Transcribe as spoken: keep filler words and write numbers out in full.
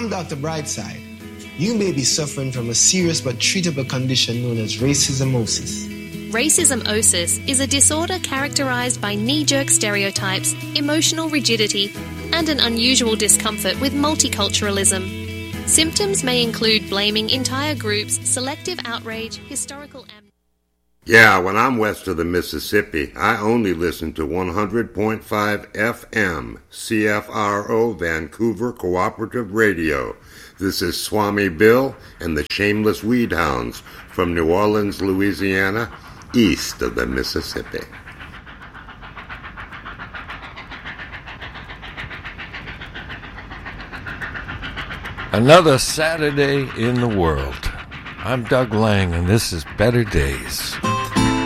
I'm Doctor Brightside. You may be suffering from a serious but treatable condition known as racismosis. Racismosis is a disorder characterized by knee-jerk stereotypes, emotional rigidity, and an unusual discomfort with multiculturalism. Symptoms may include blaming entire groups, selective outrage, historical amnesia. Yeah, when I'm west of the Mississippi, I only listen to one hundred point five F M, C F R O Vancouver Cooperative Radio. This is Swami Bill and the Shameless Weed Hounds from New Orleans, Louisiana, east of the Mississippi. Another Saturday in the world. I'm Doug Lang, and this is Better Days.